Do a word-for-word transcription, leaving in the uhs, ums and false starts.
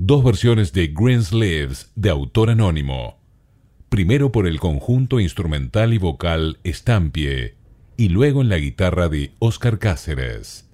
dos versiones de Greensleeves de autor anónimo. Primero por el conjunto instrumental y vocal Estampie, y luego en la guitarra de Óscar Cáceres.